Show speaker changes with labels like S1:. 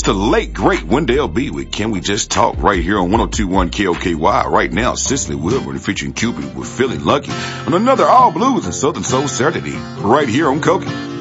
S1: the late, great Wendell B with Can We Just Talk right here on 102.1 KOKY. Right now, Cicely Wilburn featuring Cupid with Feeling Lucky on another All Blues and Southern Soul Saturday right here on Koki.